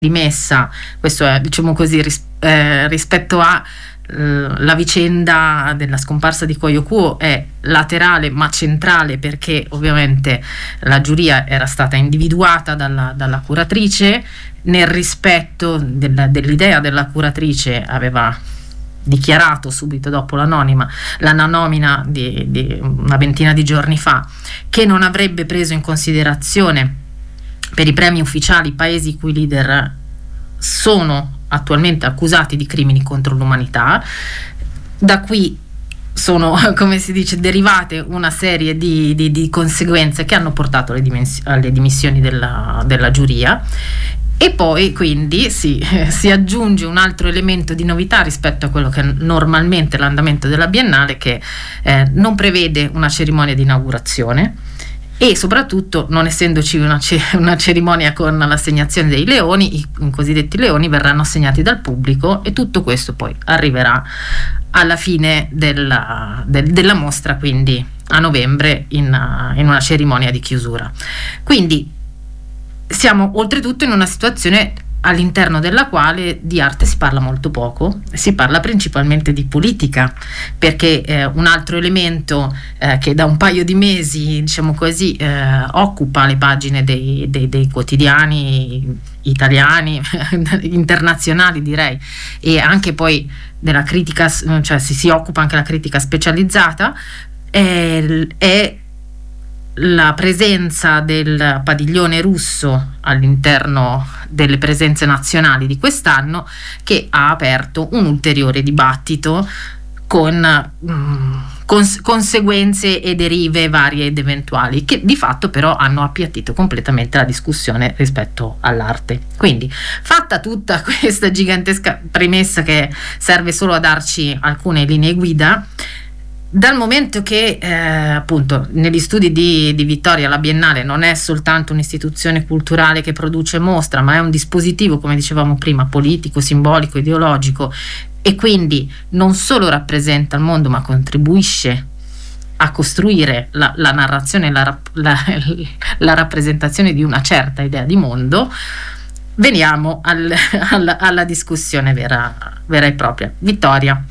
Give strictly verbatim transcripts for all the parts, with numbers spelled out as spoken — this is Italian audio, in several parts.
dimessa, questo è, diciamo così, ris- eh, rispetto a eh, la vicenda della scomparsa di Koyo Kuo è laterale ma centrale, perché ovviamente la giuria era stata individuata dalla, dalla curatrice, nel rispetto della, dell'idea della curatrice aveva dichiarato subito dopo l'anonima, la nomina di, di una ventina di giorni fa, che non avrebbe preso in considerazione per i premi ufficiali i paesi i cui leader sono attualmente accusati di crimini contro l'umanità. Da qui sono, come si dice, derivate una serie di, di, di conseguenze che hanno portato alle, dimens- alle dimissioni della, della giuria. E poi quindi si, si aggiunge un altro elemento di novità rispetto a quello che è normalmente l'andamento della Biennale, che eh, non prevede una cerimonia di inaugurazione, e soprattutto, non essendoci una, ce- una cerimonia con l'assegnazione dei leoni, i, i cosiddetti leoni verranno assegnati dal pubblico, e tutto questo poi arriverà alla fine della, del, della mostra, quindi a novembre, in, in una cerimonia di chiusura. Quindi siamo oltretutto in una situazione all'interno della quale di arte si parla molto poco, si parla principalmente di politica, perché eh, un altro elemento eh, che da un paio di mesi, diciamo così, eh, occupa le pagine dei, dei, dei quotidiani italiani, internazionali direi, e anche poi della critica, cioè si, si occupa anche la critica specializzata, è, è la presenza del padiglione russo all'interno delle presenze nazionali di quest'anno, che ha aperto un ulteriore dibattito con mh, cons- conseguenze e derive varie ed eventuali, che di fatto però hanno appiattito completamente la discussione rispetto all'arte. Quindi, fatta tutta questa gigantesca premessa che serve solo a darci alcune linee guida, dal momento che eh, appunto negli studi di, di Vittoria la Biennale non è soltanto un'istituzione culturale che produce mostra, ma è un dispositivo, come dicevamo prima, politico, simbolico, ideologico, e quindi non solo rappresenta il mondo, ma contribuisce a costruire la, la narrazione, la, la, la rappresentazione di una certa idea di mondo, veniamo al, alla, alla discussione vera, vera e propria. Vittoria,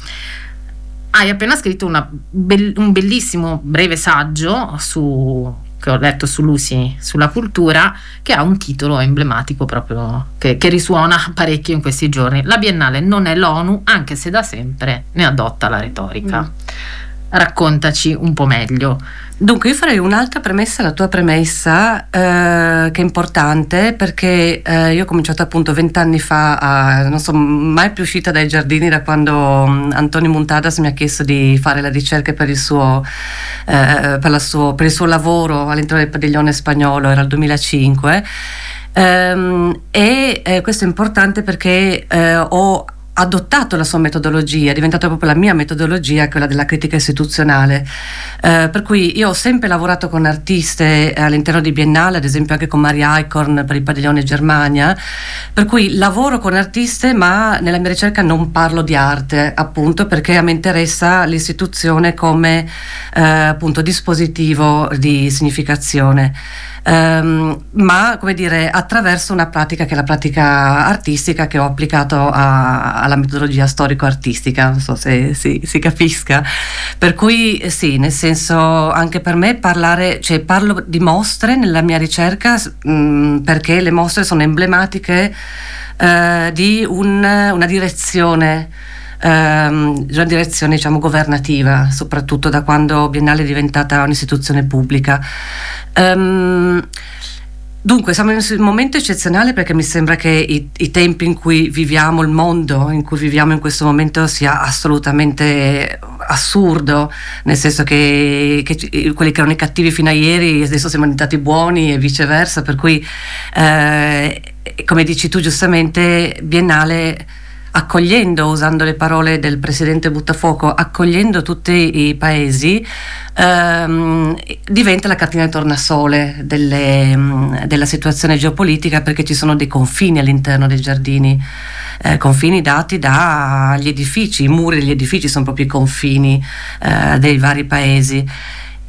hai appena scritto una be- un bellissimo breve saggio su, che ho letto su Lucy, sulla cultura, che ha un titolo emblematico proprio che, che risuona parecchio in questi giorni: la Biennale non è l'ONU, anche se da sempre ne adotta la retorica. Mm. Raccontaci un po' meglio. Dunque, io farei un'altra premessa alla tua premessa, eh, che è importante, perché eh, io ho cominciato appunto vent'anni fa a, non sono mai più uscita dai giardini da quando um, Antonio Muntadas mi ha chiesto di fare la ricerca per il suo, eh, per la suo, per il suo lavoro all'interno del padiglione spagnolo, era il duemilacinque, ehm, e eh, questo è importante perché eh, ho adottato la sua metodologia, è diventata proprio la mia metodologia, quella della critica istituzionale, eh, per cui io ho sempre lavorato con artiste all'interno di Biennale, ad esempio anche con Maria Eichhorn per il padiglione Germania, per cui lavoro con artiste, ma nella mia ricerca non parlo di arte, appunto perché mi interessa l'istituzione come eh, appunto dispositivo di significazione. Um, ma come dire, attraverso una pratica che è la pratica artistica, che ho applicato a, alla metodologia storico-artistica, non so se si, si capisca, per cui sì, nel senso, anche per me parlare, cioè parlo di mostre nella mia ricerca mh, perché le mostre sono emblematiche uh, di un, una direzione Um, una direzione diciamo governativa, soprattutto da quando Biennale è diventata un'istituzione pubblica. Um, dunque siamo in un momento eccezionale, perché mi sembra che i, i tempi in cui viviamo, il mondo in cui viviamo in questo momento sia assolutamente assurdo, nel senso che, che quelli che erano i cattivi fino a ieri adesso siamo diventati buoni e viceversa, per cui eh, come dici tu giustamente, Biennale, accogliendo, usando le parole del presidente Buttafuoco, accogliendo tutti i paesi, ehm, diventa la cartina di tornasole delle, della situazione geopolitica, perché ci sono dei confini all'interno dei giardini, eh, confini dati dagli edifici, i muri degli edifici sono proprio i confini eh, dei vari paesi.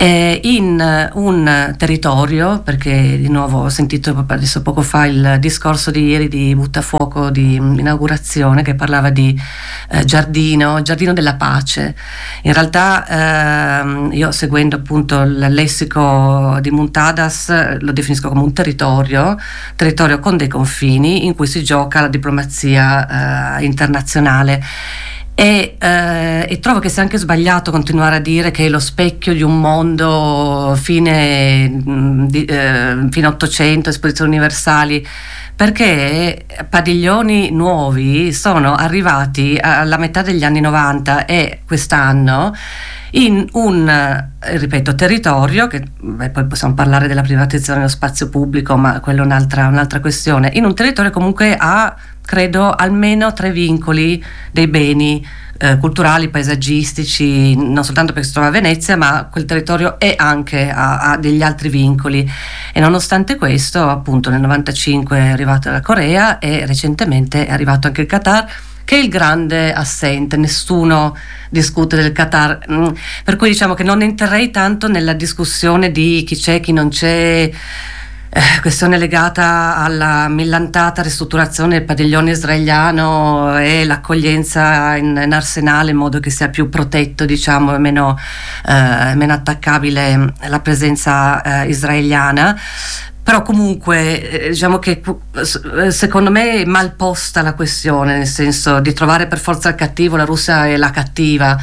eh, in un territorio, perché di nuovo ho sentito adesso poco fa il discorso di ieri di Buttafuoco di inaugurazione che parlava di eh, giardino, giardino della pace. In realtà eh, io seguendo appunto il lessico di Muntadas lo definisco come un territorio, territorio con dei confini in cui si gioca la diplomazia eh, internazionale. E, eh, e trovo che sia anche sbagliato continuare a dire che è lo specchio di un mondo fine, di, eh, fine Ottocento, esposizioni universali, perché padiglioni nuovi sono arrivati alla metà degli anni novanta e quest'anno in un, ripeto, territorio che beh, poi possiamo parlare della privatizzazione dello spazio pubblico, ma quella è un'altra, un'altra questione, in un territorio comunque ha credo almeno tre vincoli dei beni eh, culturali, paesaggistici, non soltanto perché si trova a Venezia, ma quel territorio è anche ha, ha degli altri vincoli, e nonostante questo appunto nel novantacinque è arrivata la Corea e recentemente è arrivato anche il Qatar, che è il grande assente. Nessuno discute del Qatar, per cui diciamo che non entrerei tanto nella discussione di chi c'è, chi non c'è, eh, questione legata alla millantata ristrutturazione del padiglione israeliano e l'accoglienza in, in arsenale in modo che sia più protetto, diciamo, e meno, eh, meno attaccabile la presenza eh, israeliana. Però comunque diciamo che secondo me è mal posta la questione, nel senso di trovare per forza il cattivo, la Russia è la cattiva.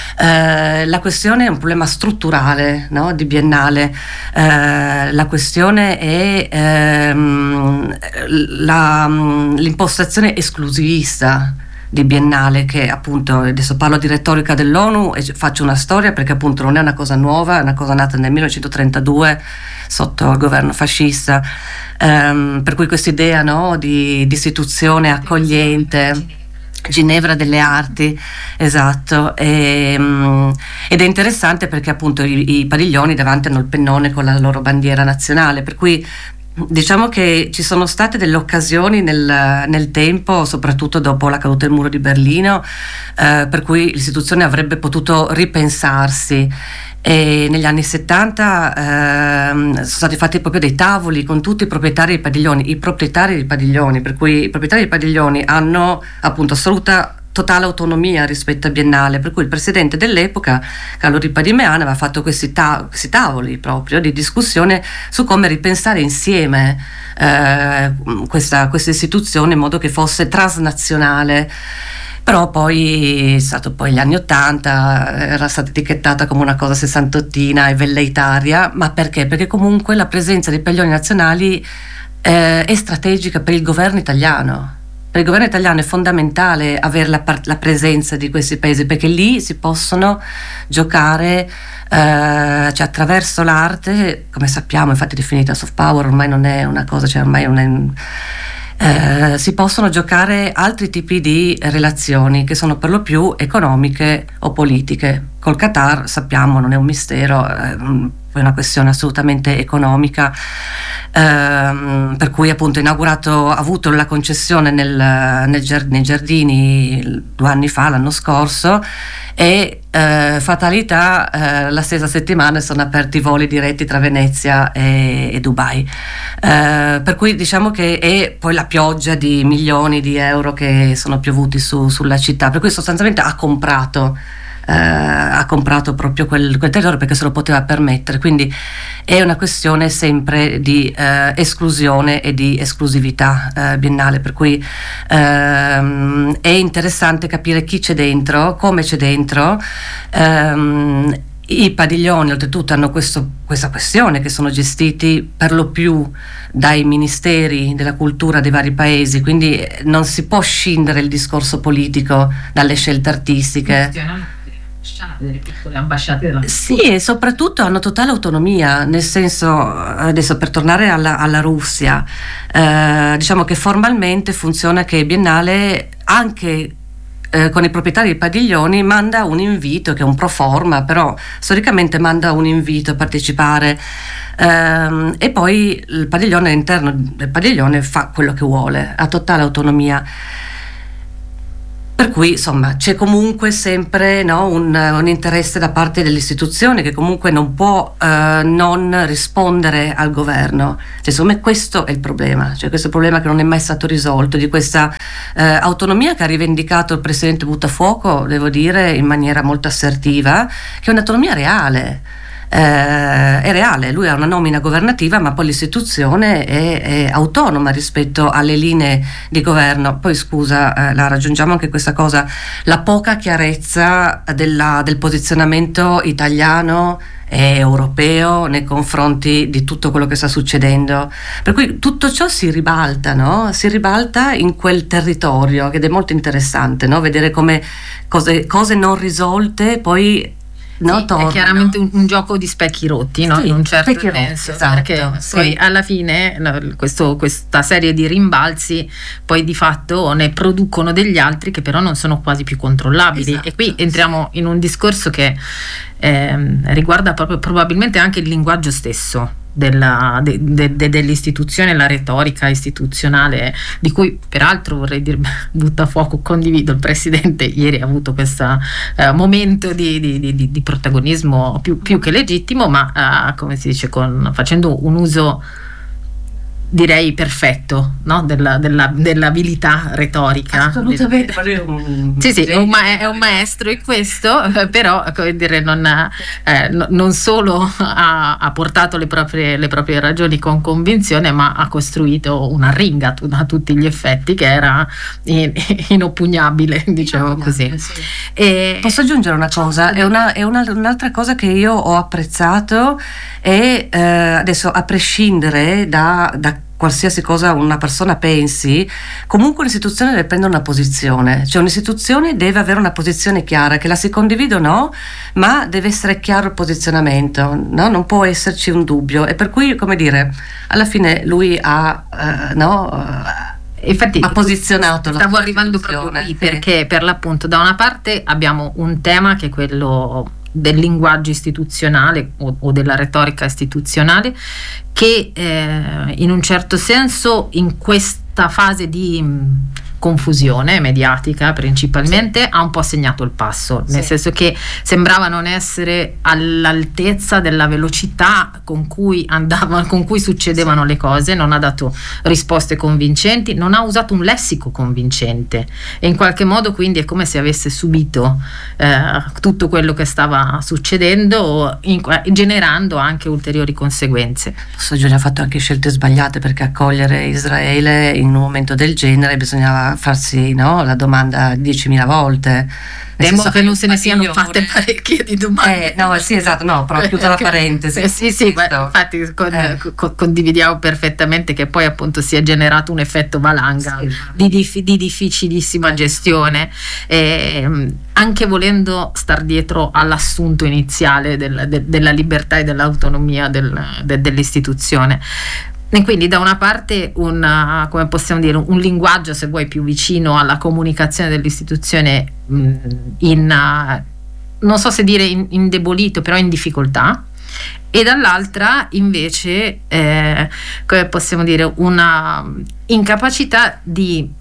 Eh, la questione è un problema strutturale, no? Di Biennale. Eh, la questione è ehm, la, l'impostazione esclusivista di Biennale, che appunto adesso parlo di retorica dell'ONU e faccio una storia perché appunto non è una cosa nuova, è una cosa nata nel millenovecentotrentadue sotto il governo fascista, um, per cui quest'idea, no, di, di istituzione accogliente, Ginevra delle arti, esatto, e, um, ed è interessante perché appunto i, i padiglioni davanti hanno il pennone con la loro bandiera nazionale, per cui diciamo che ci sono state delle occasioni nel, nel tempo, soprattutto dopo la caduta del muro di Berlino, eh, per cui l'istituzione avrebbe potuto ripensarsi. E negli anni settanta eh, sono stati fatti proprio dei tavoli con tutti i proprietari dei padiglioni, i proprietari dei padiglioni, per cui i proprietari dei padiglioni hanno appunto assoluta totale autonomia rispetto a Biennale, per cui il presidente dell'epoca, Carlo Ripa di Meana, aveva fatto questi, ta- questi tavoli proprio di discussione su come ripensare insieme eh, questa, questa istituzione in modo che fosse transnazionale. Però poi è stato poi gli anni ottanta, era stata etichettata come una cosa sessantottina e velleitaria, ma perché? Perché comunque la presenza dei padiglioni nazionali eh, è strategica per il governo italiano. Per il governo italiano è fondamentale avere la, par- la presenza di questi paesi, perché lì si possono giocare eh, cioè attraverso l'arte, come sappiamo, infatti definita soft power, ormai non è una cosa, cioè ormai non è... Eh, si possono giocare altri tipi di relazioni che sono per lo più economiche o politiche. Col Qatar sappiamo, non è un mistero, è una questione assolutamente economica, ehm, per cui appunto inaugurato, ha avuto la concessione nel, nel, nei giardini due anni fa, l'anno scorso, e eh, fatalità eh, la stessa settimana sono aperti i voli diretti tra Venezia e, e Dubai, eh, per cui diciamo che è poi la pioggia di milioni di euro che sono piovuti su, sulla città, per cui sostanzialmente ha comprato Uh, ha comprato proprio quel, quel territorio perché se lo poteva permettere, quindi è una questione sempre di uh, esclusione e di esclusività uh, biennale, per cui uh, è interessante capire chi c'è dentro, come c'è dentro. Um, I padiglioni oltretutto hanno questo, questa questione che sono gestiti per lo più dai ministeri della cultura dei vari paesi, quindi non si può scindere il discorso politico dalle scelte artistiche. Delle piccole ambasciate della... Sì, e soprattutto hanno totale autonomia, nel senso, adesso per tornare alla, alla Russia, eh, diciamo che formalmente funziona che Biennale anche eh, con i proprietari dei padiglioni manda un invito, che è un pro forma, però storicamente manda un invito a partecipare, ehm, e poi il padiglione all'interno del padiglione fa quello che vuole, ha totale autonomia. Per Per cui insomma c'è comunque sempre, no, un, un interesse da parte dell'istituzione che comunque non può eh, non rispondere al governo. Cioè, secondo me questo è il problema, cioè questo è il problema che non è mai stato risolto, di questa eh, autonomia che ha rivendicato il presidente Buttafuoco, devo dire in maniera molto assertiva, che è un'autonomia reale. Eh, è reale, lui ha una nomina governativa, ma poi l'istituzione è, è autonoma rispetto alle linee di governo. Poi scusa, eh, la raggiungiamo anche questa cosa, la poca chiarezza della, del posizionamento italiano e europeo nei confronti di tutto quello che sta succedendo, per cui tutto ciò si ribalta, no? Si ribalta in quel territorio, ed è molto interessante, no? Vedere come cose, cose non risolte poi No, sì, torna, è chiaramente no? un, un gioco di specchi rotti, no? Sì, in un certo specchi rotti, senso, esatto, perché sì. poi alla fine no, questo, questa serie di rimbalzi poi di fatto ne producono degli altri che però non sono quasi più controllabili, Esatto, e qui entriamo in un discorso che eh, riguarda proprio probabilmente anche il linguaggio stesso della, de, de, de, dell'istituzione, la retorica istituzionale, di cui peraltro vorrei dire Buttafuoco, condivido, il presidente ieri ha avuto questo eh, momento di, di, di, di protagonismo più, più che legittimo, ma eh, come si dice, con, facendo un uso direi perfetto, no? della, della, dell'abilità retorica. Assolutamente. Un... Sì, sì, è un, ma- è un maestro in questo, eh, però come dire, non, eh, no, non solo ha, ha portato le proprie, le proprie ragioni con convinzione, ma ha costruito una ringa tu- a tutti gli effetti che era in- inoppugnabile, diciamo così. Sì. E... Posso aggiungere una cosa? È, una, è una, un'altra cosa che io ho apprezzato è eh, adesso, a prescindere da, da qualsiasi cosa una persona pensi, comunque un'istituzione deve prendere una posizione, cioè un'istituzione deve avere una posizione chiara, che la si condivide o no, ma deve essere chiaro il posizionamento, no? Non può esserci un dubbio, e per cui, come dire, alla fine lui ha uh, no Infatti ha posizionato stavo la arrivando proprio qui, sì. perché per l'appunto da una parte abbiamo un tema che è quello del linguaggio istituzionale o, o della retorica istituzionale che eh, in un certo senso in questa fase di mh, confusione mediatica principalmente sì. ha un po' segnato il passo, nel sì. senso che sembrava non essere all'altezza della velocità con cui andavano, con cui succedevano sì. le cose, non ha dato risposte convincenti, non ha usato un lessico convincente, e in qualche modo quindi è come se avesse subito eh, tutto quello che stava succedendo, in, generando anche ulteriori conseguenze. Giulia ha fatto anche scelte sbagliate, perché accogliere Israele in un momento del genere bisognava farsi, no, la domanda diecimila volte. Temo che non se ne siano fatte parecchie di domande. Eh, no, sì, esatto, no, però chiusa la parentesi. Eh, sì, sì, guarda, infatti con, eh. co- condividiamo perfettamente che poi appunto si è generato un effetto valanga sì. di, dif- di difficilissima gestione, e, anche volendo star dietro all'assunto iniziale del, de- della libertà e dell'autonomia del, de- dell'istituzione. E quindi da una parte un, come possiamo dire, un linguaggio, se vuoi, più vicino alla comunicazione dell'istituzione mh, in, non so se dire in, indebolito, però in difficoltà, e dall'altra invece eh, come possiamo dire, una incapacità di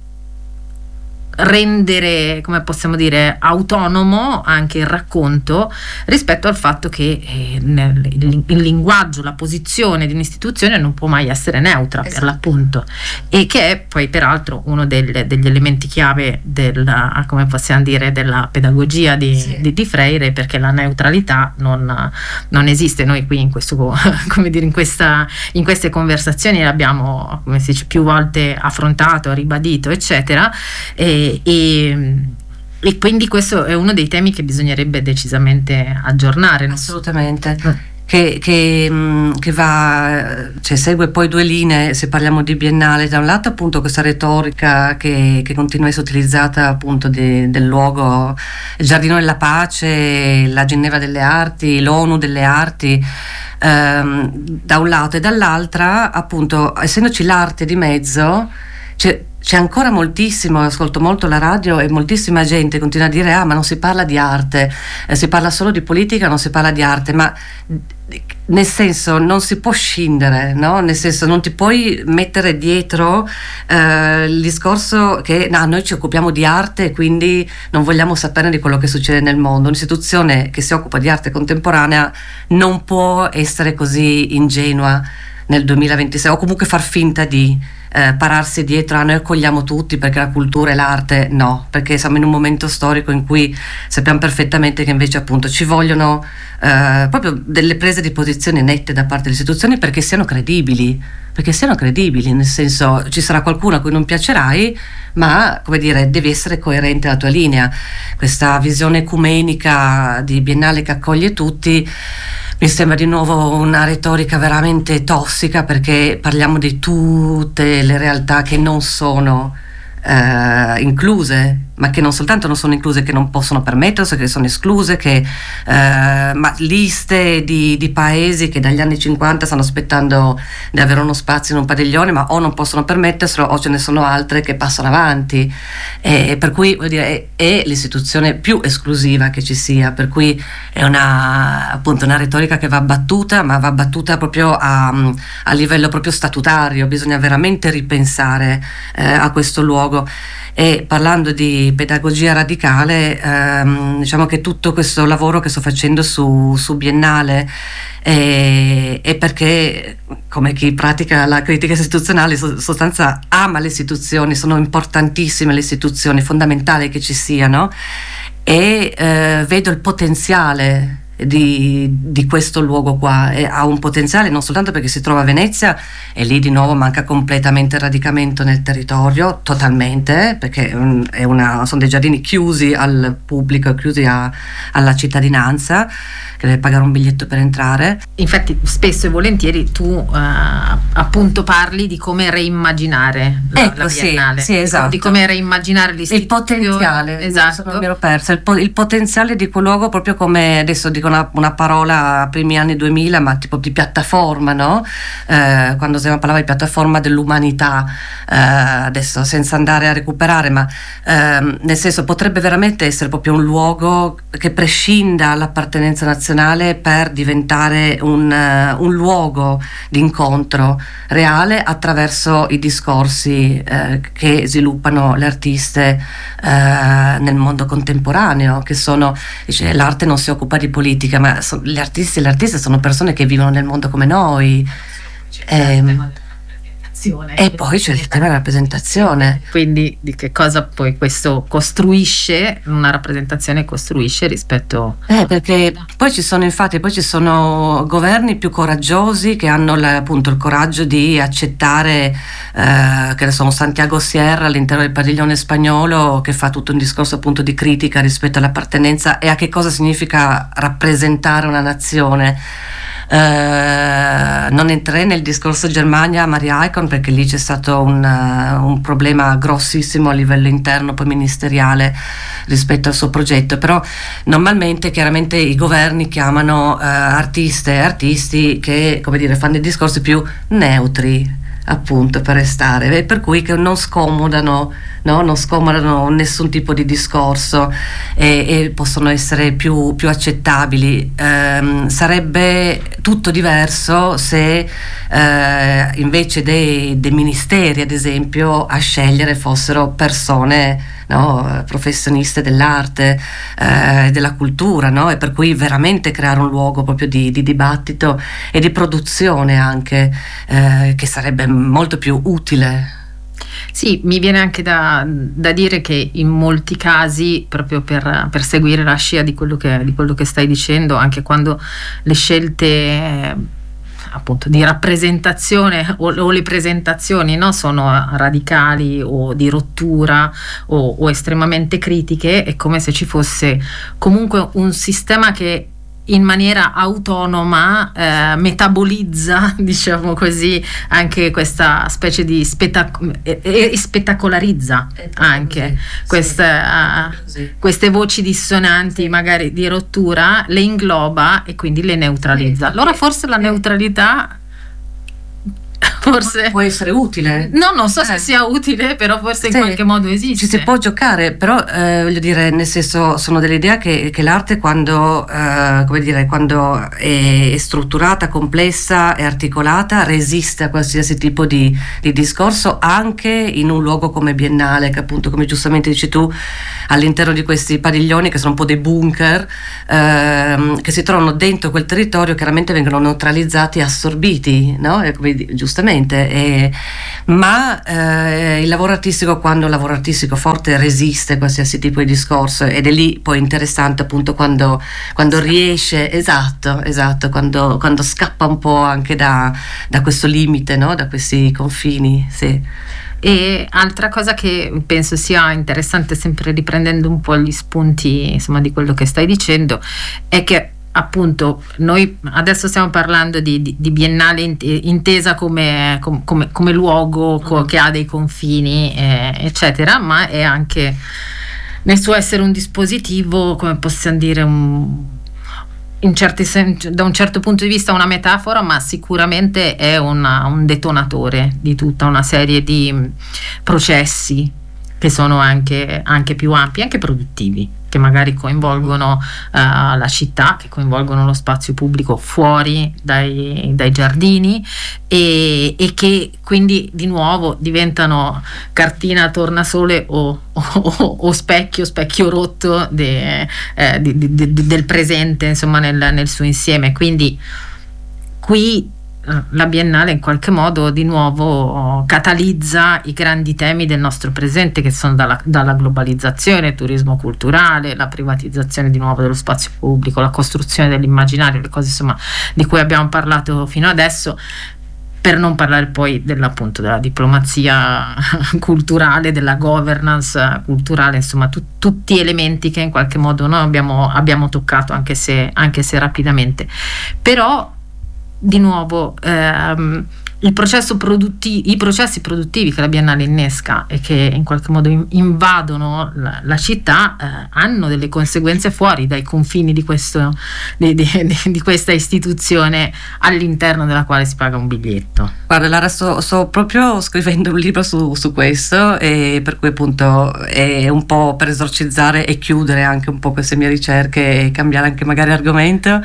rendere, come possiamo dire, autonomo anche il racconto rispetto al fatto che eh, nel, il, il linguaggio, la posizione di un'istituzione non può mai essere neutra, esatto. per l'appunto, e che è poi peraltro uno del, degli elementi chiave della, come possiamo dire, della pedagogia di, sì. di, di Freire, perché la neutralità non, non esiste. Noi qui in questo, come dire, in questa in queste conversazioni l'abbiamo, come si dice, più volte affrontato, ribadito, eccetera, e E, e quindi questo è uno dei temi che bisognerebbe decisamente aggiornare. Assolutamente. Che, che, che va, cioè segue poi due linee, se parliamo di biennale: da un lato appunto questa retorica che, che continua a essere utilizzata appunto di, del luogo, il Giardino della Pace, la Ginevra delle Arti, l'ONU delle Arti, ehm, da un lato, e dall'altra appunto, essendoci l'arte di mezzo, cioè c'è ancora moltissimo, ascolto molto la radio e moltissima gente continua a dire ah ma non si parla di arte, eh, si parla solo di politica, non si parla di arte, ma nel senso non si può scindere, no? Nel senso non ti puoi mettere dietro eh, il discorso che no, noi ci occupiamo di arte e quindi non vogliamo sapere di quello che succede nel mondo. Un'istituzione che si occupa di arte contemporanea non può essere così ingenua nel duemilaventisei o comunque far finta di Eh, pararsi dietro a noi accogliamo tutti perché la cultura e l'arte no, perché siamo in un momento storico in cui sappiamo perfettamente che invece appunto ci vogliono eh, proprio delle prese di posizione nette da parte delle istituzioni perché siano credibili, perché siano credibili, nel senso ci sarà qualcuno a cui non piacerai ma come dire devi essere coerente alla tua linea. Questa visione ecumenica di Biennale che accoglie tutti mi sembra di nuovo una retorica veramente tossica perché parliamo di tutte le realtà che non sono eh, incluse, ma che non soltanto non sono incluse, che non possono permettersi, che sono escluse, che eh, ma liste di, di paesi che dagli anni cinquanta stanno aspettando di avere uno spazio in un padiglione, ma o non possono permetterselo o ce ne sono altre che passano avanti, e per cui vuol dire, è, è l'istituzione più esclusiva che ci sia, per cui è una appunto una retorica che va battuta, ma va battuta proprio a, a livello proprio statutario. Bisogna veramente ripensare eh, a questo luogo. E parlando di pedagogia radicale, ehm, diciamo che tutto questo lavoro che sto facendo su, su Biennale è, è perché, come chi pratica la critica istituzionale, in sostanza ama le istituzioni, sono importantissime le istituzioni, fondamentali che ci siano, e eh, vedo il potenziale Di, di questo luogo qua, e ha un potenziale non soltanto perché si trova a Venezia e lì di nuovo manca completamente il radicamento nel territorio, totalmente, perché è una, sono dei giardini chiusi al pubblico, chiusi a, alla cittadinanza che deve pagare un biglietto per entrare. Infatti spesso e volentieri tu uh, appunto parli di come reimmaginare la, ecco, la Biennale, sì, sì, esatto. Di come reimmaginare l'istituzione, il potenziale, esatto. Non mi ero persa il, po- il potenziale di quel luogo, proprio come adesso dico una, una parola primi anni duemila, ma tipo di piattaforma, no? Eh, quando si parlava di piattaforma dell'umanità, eh, adesso senza andare a recuperare, ma eh, nel senso potrebbe veramente essere proprio un luogo che prescinda l'appartenenza nazionale per diventare un, uh, un luogo di incontro reale attraverso i discorsi uh, che sviluppano le artiste uh, nel mondo contemporaneo, che sono, dice, l'arte non si occupa di politica, ma so, gli artisti e le artiste sono persone che vivono nel mondo come noi. Ehm, E poi c'è il tema della rappresentazione. Quindi di che cosa poi questo costruisce, una rappresentazione costruische rispetto eh, perché poi ci sono infatti poi ci sono governi più coraggiosi che hanno la, appunto il coraggio di accettare eh, che ne sono Santiago Sierra all'interno del padiglione spagnolo, che fa tutto un discorso appunto di critica rispetto all'appartenenza e a che cosa significa rappresentare una nazione. Uh, non entrerei nel discorso Germania Maria Icon perché lì c'è stato un, uh, un problema grossissimo a livello interno poi ministeriale rispetto al suo progetto, però normalmente chiaramente i governi chiamano uh, artiste e artisti che, come dire, fanno dei discorsi più neutri, appunto, per restare, e per cui che non scomodano, no? Non scomodano nessun tipo di discorso e, e possono essere più, più accettabili. Ehm, sarebbe tutto diverso se eh, invece dei, dei ministeri, ad esempio, a scegliere fossero persone, no, professioniste dell'arte e eh, della cultura, no? E per cui veramente creare un luogo proprio di, di dibattito e di produzione anche, eh, che sarebbe molto più utile. Sì, mi viene anche da, da dire che in molti casi, proprio per, per seguire la scia di quello che, di quello che stai dicendo, anche quando le scelte eh, appunto di rappresentazione o, o le presentazioni, no, sono radicali o di rottura o, o estremamente critiche, è come se ci fosse comunque un sistema che in maniera autonoma eh, metabolizza, diciamo così, anche questa specie di spettac- e, e spettacolarizza anche sì, questa, sì. uh, queste voci dissonanti magari di rottura, le ingloba e quindi le neutralizza. Allora forse la neutralità forse può essere utile. No, non so eh. se sia utile, però forse in sì, qualche modo esiste. Ci si può giocare, però eh, voglio dire, nel senso, sono dell'idea che, che l'arte quando, eh, come dire, quando è strutturata, complessa e articolata, resiste a qualsiasi tipo di, di discorso, anche in un luogo come Biennale, che appunto, come giustamente dici tu, all'interno di questi padiglioni che sono un po' dei bunker, ehm, che si trovano dentro quel territorio, chiaramente vengono neutralizzati, assorbiti, no? E come, giustamente, e, ma eh, il lavoro artistico, quando il lavoro artistico forte resiste a qualsiasi tipo di discorso, ed è lì poi interessante appunto quando, quando riesce, esatto, esatto, quando, quando scappa un po' anche da, da questo limite, no? Da questi confini, sì. E altra cosa che penso sia interessante, sempre riprendendo un po' gli spunti, insomma, di quello che stai dicendo, è che appunto noi adesso stiamo parlando di, di, di Biennale intesa come, come, come luogo co- che ha dei confini, eh, eccetera, ma è anche nel suo essere un dispositivo, come possiamo dire, un in certi sen- da un certo punto di vista una metafora, ma sicuramente è una, un detonatore di tutta una serie di processi che sono anche, anche più ampi, anche produttivi, che magari coinvolgono uh, la città, che coinvolgono lo spazio pubblico fuori dai, dai giardini, e, e che quindi di nuovo diventano cartina tornasole o, o, o specchio, specchio rotto de, eh, di, di, di, del presente, insomma, nel, nel suo insieme. Quindi qui la Biennale in qualche modo di nuovo catalizza i grandi temi del nostro presente, che sono dalla, dalla globalizzazione, il turismo culturale, la privatizzazione di nuovo dello spazio pubblico, la costruzione dell'immaginario, le cose insomma di cui abbiamo parlato fino adesso, per non parlare poi dell'appunto della diplomazia culturale, della governance culturale, insomma tu, tutti elementi che in qualche modo noi abbiamo, abbiamo toccato, anche se, anche se rapidamente. Però di nuovo ehm, il processo produttivo, i processi produttivi che la Biennale innesca e che in qualche modo in, invadono la, la città eh, hanno delle conseguenze fuori dai confini di, questo, di, di, di questa istituzione all'interno della quale si paga un biglietto. Guarda Lara, sto, sto proprio scrivendo un libro su, su questo, e per cui appunto è un po' per esorcizzare e chiudere anche un po' queste mie ricerche e cambiare anche magari argomento,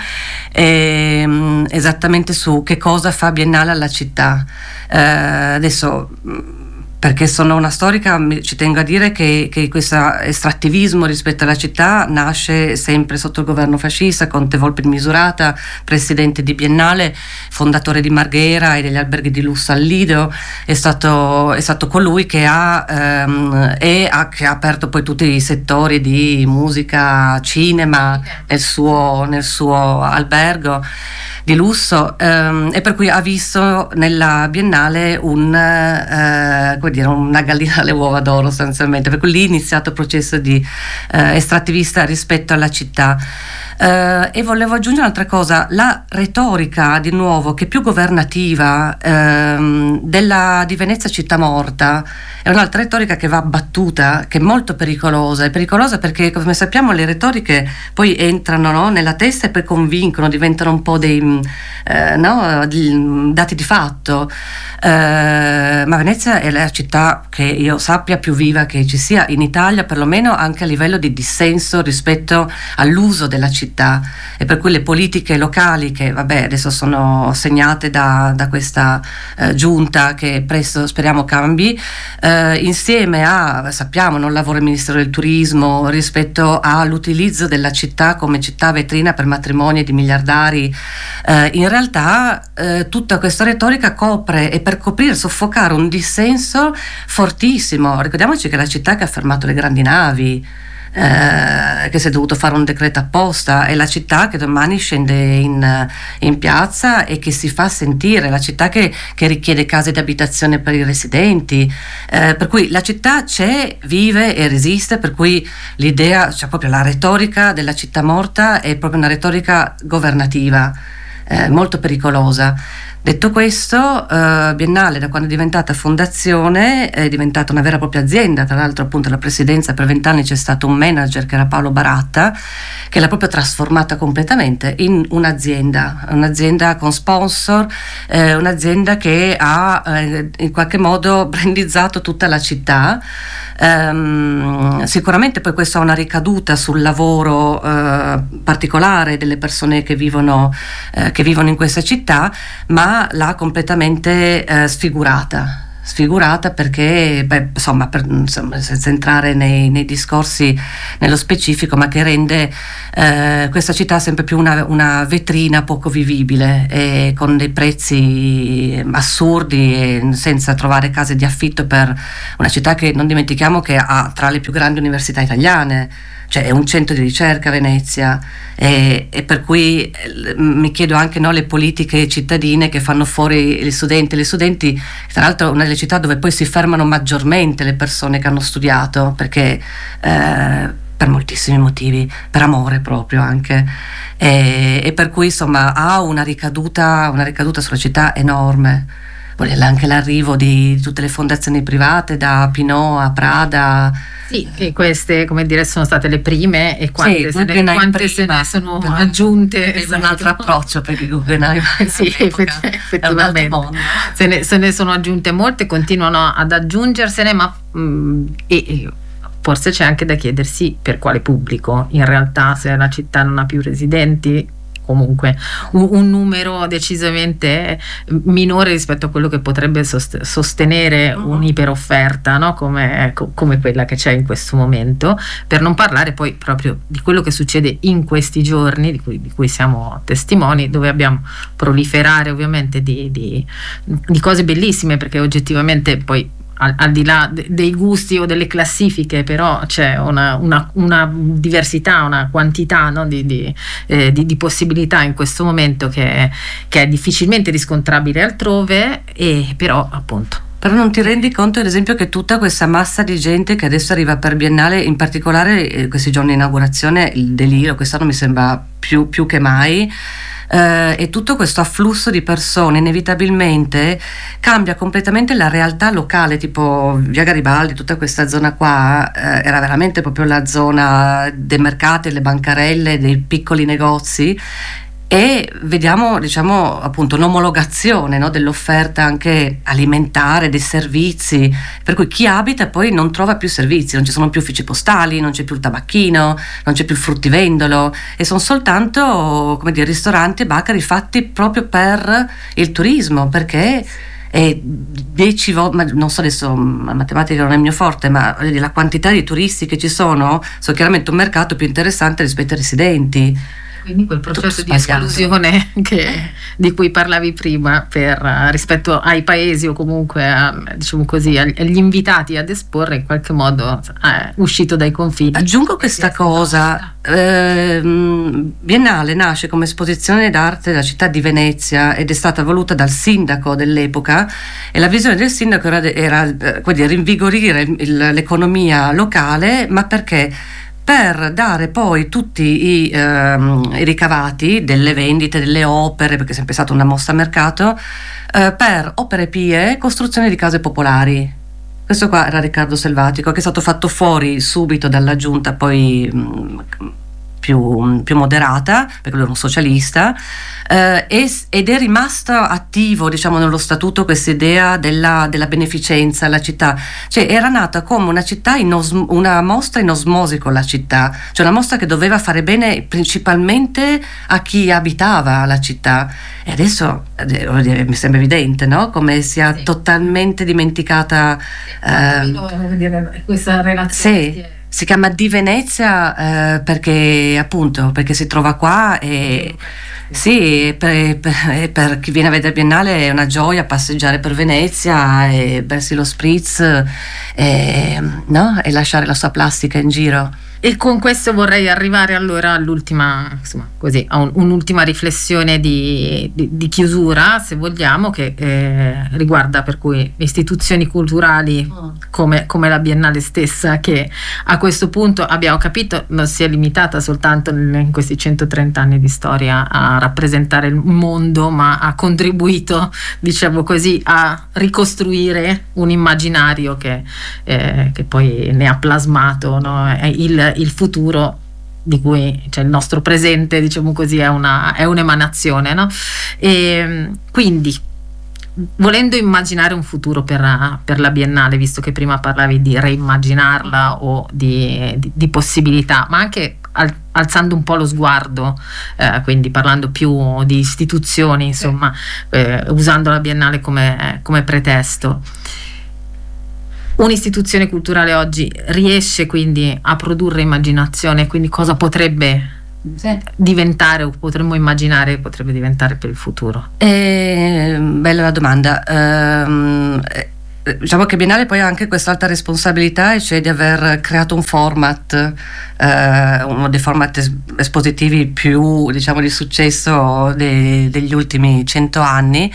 e, esattamente su che cosa fa Biennale alla città. Eh, adesso, perché sono una storica, ci tengo a dire che, che questo estrattivismo rispetto alla città nasce sempre sotto il governo fascista. Conte Volpe di Misurata, presidente di Biennale, fondatore di Marghera e degli alberghi di lusso al Lido, è stato, è stato colui che ha, ehm, e ha, che ha aperto poi tutti i settori di musica, cinema nel suo, nel suo albergo di lusso, ehm, e per cui ha visto nella Biennale un, eh, come dire, una gallina alle uova d'oro sostanzialmente, per cui lì è iniziato il processo di eh, estrattivista rispetto alla città. Uh, e volevo aggiungere un'altra cosa: la retorica, di nuovo, che è più governativa, ehm, della, di Venezia città morta, è un'altra retorica che va battuta, che è molto pericolosa. È pericolosa perché, come sappiamo, le retoriche poi entrano, no, nella testa e poi convincono, diventano un po' dei eh, no, di, dati di fatto. Uh, ma Venezia è la città, che io sappia, più viva che ci sia in Italia, perlomeno anche a livello di dissenso rispetto all'uso della città. E per cui le politiche locali, che vabbè adesso sono segnate da, da questa eh, giunta che presto speriamo cambi, eh, insieme a, sappiamo, non lavora il Ministero del Turismo rispetto all'utilizzo della città come città vetrina per matrimoni di miliardari, eh, in realtà eh, tutta questa retorica copre, e per coprire, soffocare un dissenso fortissimo. Ricordiamoci che è la città che ha fermato le grandi navi, Eh, che si è dovuto fare un decreto apposta, è la città che domani scende in, in piazza e che si fa sentire, la città che, che richiede case di abitazione per i residenti, eh, per cui la città c'è, vive e resiste, per cui l'idea, cioè proprio la retorica della città morta è proprio una retorica governativa, eh, molto pericolosa. Detto questo, eh, Biennale, da quando è diventata fondazione, è diventata una vera e propria azienda. Tra l'altro, appunto, la presidenza per vent'anni c'è stato un manager che era Paolo Baratta, che l'ha proprio trasformata completamente in un'azienda, un'azienda con sponsor, eh, un'azienda che ha eh, in qualche modo brandizzato tutta la città. Um, sicuramente poi questo ha una ricaduta sul lavoro uh, particolare delle persone che vivono, uh, che vivono in questa città, ma l'ha completamente uh, sfigurata. Sfigurata perché, beh, insomma, per, insomma, senza entrare nei, nei discorsi nello specifico, ma che rende eh, questa città sempre più una, una vetrina poco vivibile, e con dei prezzi assurdi, e senza trovare case di affitto, per una città che, non dimentichiamo, che ha tra le più grandi università italiane. Cioè è un centro di ricerca Venezia, e, e per cui eh, mi chiedo anche, no, le politiche cittadine che fanno fuori gli studenti. Gli studenti, tra l'altro, una delle città dove poi si fermano maggiormente le persone che hanno studiato, perché eh, per moltissimi motivi, per amore proprio anche, e, e per cui insomma ha una ricaduta, una ricaduta sulla città enorme. Poi anche l'arrivo di tutte le fondazioni private, da Pinot a Prada. Sì, e queste, come dire, sono state le prime, e quante, sì, se, ne, quante se ne sono però aggiunte. È un altro approccio, perché Guggenheim sì, effettivamente se ne, se ne sono aggiunte molte, continuano ad aggiungersene, ma mh, e, e forse c'è anche da chiedersi per quale pubblico, in realtà, se la città non ha più residenti. Comunque un, un numero decisamente minore rispetto a quello che potrebbe sost- sostenere uh-huh. un'iperofferta, no? come, co- come quella che c'è in questo momento, per non parlare poi proprio di quello che succede in questi giorni, di cui, di cui siamo testimoni, dove abbiamo proliferare ovviamente di, di, di cose bellissime, perché oggettivamente poi Al, al di là de, dei gusti o delle classifiche, però c'è una, una, una diversità, una quantità, no, di, di, eh, di, di possibilità in questo momento che, che è difficilmente riscontrabile altrove, e però appunto Però non ti rendi conto, ad esempio, che tutta questa massa di gente che adesso arriva per Biennale, in particolare eh, questi giorni di inaugurazione, il delirio, quest'anno mi sembra più, più che mai, eh, e tutto questo afflusso di persone inevitabilmente cambia completamente la realtà locale. Tipo Via Garibaldi, tutta questa zona qua eh, era veramente proprio la zona dei mercati, delle bancarelle, dei piccoli negozi, e vediamo, diciamo, appunto un'omologazione, no, dell'offerta anche alimentare, dei servizi, per cui chi abita poi non trova più servizi, non ci sono più uffici postali, non c'è più il tabacchino, non c'è più il fruttivendolo, e sono soltanto, come dire, ristoranti e baccari fatti proprio per il turismo, perché e dieci volte, non so adesso, la matematica non è il mio forte, ma la quantità di turisti che ci sono, sono chiaramente un mercato più interessante rispetto ai residenti. Quindi quel processo di esclusione che, di cui parlavi prima, per, rispetto ai paesi, o comunque a, diciamo così, agli invitati ad esporre, in qualche modo è uscito dai confini. Aggiungo questa cosa, eh, Biennale nasce come esposizione d'arte della città di Venezia ed è stata voluta dal sindaco dell'epoca, e la visione del sindaco era, era eh, rinvigorire il, l'economia locale, ma perché? Per dare poi tutti i, ehm, i ricavati delle vendite, delle opere, perché è sempre stata una mostra a mercato, eh, per opere pie, costruzione di case popolari. Questo qua era Riccardo Selvatico, che è stato fatto fuori subito dalla giunta poi mh, più, più moderata, perché lui era un socialista, eh, e, ed è rimasto attivo, diciamo, nello statuto questa idea della, della beneficenza alla città. Cioè era nata come una città in osm- una mostra in osmosi con la città, cioè una mostra che doveva fare bene principalmente a chi abitava la città, e adesso eh, mi sembra evidente, no? Come sia sì. totalmente dimenticata eh, questa relazione. Sì. Si chiama Di Venezia eh, perché appunto perché si trova qua, e sì, per, per, per chi viene a vedere Biennale è una gioia passeggiare per Venezia e bersi lo spritz e, no? e lasciare la sua plastica in giro. E con questo vorrei arrivare allora all'ultima, insomma, così, a un, un'ultima riflessione di, di, di chiusura, se vogliamo, che eh, riguarda per cui istituzioni culturali come, come la Biennale stessa, che a questo punto abbiamo capito non si è limitata soltanto in questi centotrenta anni di storia a rappresentare il mondo, ma ha contribuito, diciamo così, a ricostruire un immaginario che, eh, che poi ne ha plasmato, no? È il il futuro di cui, cioè il nostro presente, diciamo così, è, una, è un'emanazione, no? E quindi, volendo immaginare un futuro per, per la Biennale, visto che prima parlavi di reimmaginarla o di, di, di possibilità, ma anche al, alzando un po' lo sguardo, eh, quindi parlando più di istituzioni, insomma, eh, usando la Biennale come, come pretesto. Un'istituzione culturale oggi riesce quindi a produrre immaginazione, quindi cosa potrebbe sì. diventare o potremmo immaginare potrebbe diventare per il futuro? Eh, bella la domanda. Ehm, diciamo che Biennale poi ha anche quest'alta responsabilità, e cioè di aver creato un format, eh, uno dei format es- espositivi più, diciamo, di successo de- degli ultimi cento anni.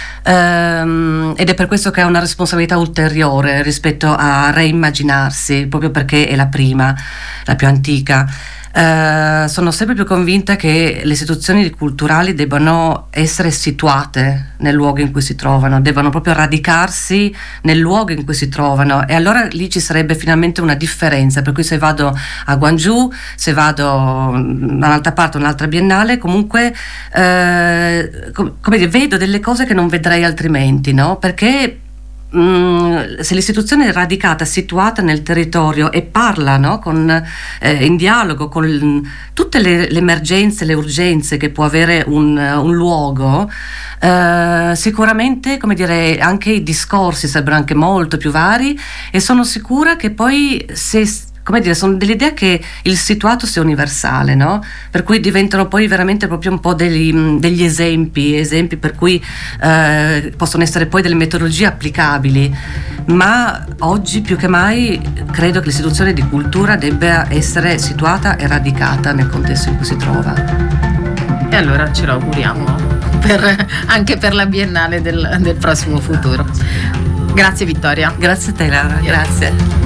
Um, ed è per questo che ha una responsabilità ulteriore rispetto a reimmaginarsi, proprio perché è la prima, la più antica. Uh, sono sempre più convinta che le istituzioni culturali debbano essere situate nel luogo in cui si trovano, devono proprio radicarsi nel luogo in cui si trovano, e allora lì ci sarebbe finalmente una differenza, per cui se vado a Gwangju, se vado da un'altra parte, un'altra Biennale, comunque eh, com- come dire, vedo delle cose che non vedrei altrimenti, no? Perché se l'istituzione è radicata, situata nel territorio e parla, no? con, eh, in dialogo con tutte le, le emergenze, le urgenze che può avere un, un luogo, eh, sicuramente, come dire, anche i discorsi sarebbero anche molto più vari, e sono sicura che poi, se come dire, sono dell'idea che il situato sia universale, no? Per cui diventano poi veramente proprio un po' degli, degli esempi, esempi per cui eh, possono essere poi delle metodologie applicabili, ma oggi più che mai credo che l'istituzione di cultura debba essere situata e radicata nel contesto in cui si trova. E allora ce lo auguriamo per, anche per la Biennale del, del prossimo futuro. Grazie Vittoria. Grazie a te Laura, grazie.